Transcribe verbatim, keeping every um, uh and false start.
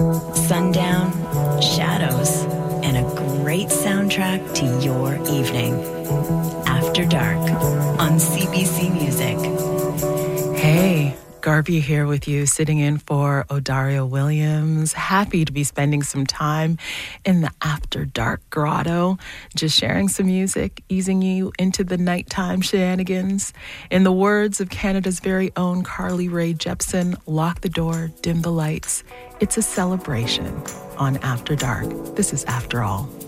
sundown, shadows, and a great soundtrack to your evening. After Dark on C B C Music. Hey, Garby here with you, sitting in for Odario Williams. Happy to be spending some time in the After Dark grotto, just sharing some music, easing you into the nighttime shenanigans. In the words of Canada's very own Carly Rae Jepsen, lock the door, dim the lights. It's a celebration on After Dark. This is After All.